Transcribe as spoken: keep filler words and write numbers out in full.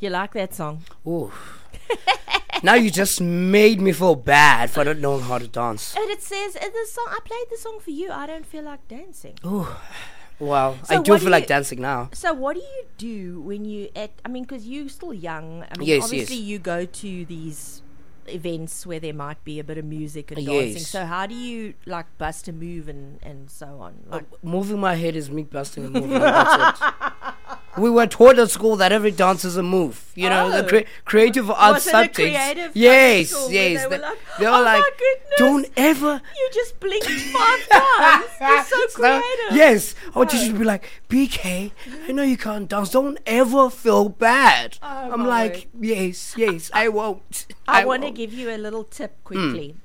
You like that song? Ooh. Now you just made me feel bad for not knowing how to dance. And it says in the song, I played the song for you. I don't feel like dancing. Ooh. Well, So I do what feel do like you- dancing now. So what do you do when you at? I mean, because you're still young. I mean, Yes, obviously yes. you go to these events where there might be a bit of music and Yes. dancing. So how do you like bust a move and and so on? Like, Moving my head is me busting a move. That's it. We were taught at school that every dance is a move. You know, the Oh. cre- creative arts Was it a subjects. creative Yes, school where yes. they were They, like, they were "Oh my like, goodness, don't ever. you just blinked five times. You're so So, creative. yes, our No. teacher would be like, B K, I know you can't dance. Don't ever feel bad. Oh, I'm my like, yes, yes, I won't. I, want to won't." give you a little tip quickly.